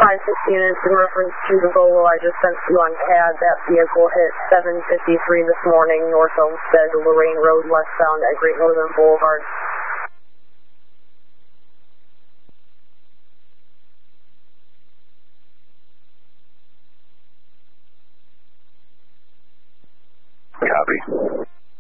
516 is in reference to the Volo I just sent you on CAD. That vehicle hit 7:53 this morning, North Olmsted, Lorraine Road, westbound at Great Northern Boulevard. Copy.